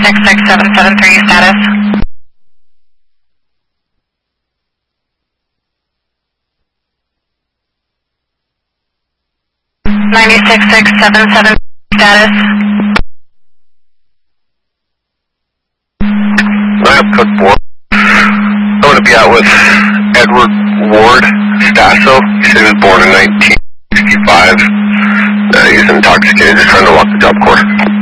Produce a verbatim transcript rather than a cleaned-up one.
six six seven seven three status. ninety-six six seven seven status. I have code four. I'm going to be out with Edward Ward Stasso. He said he was born in nineteen sixty-five. Uh, he's intoxicated, just trying to walk the job course.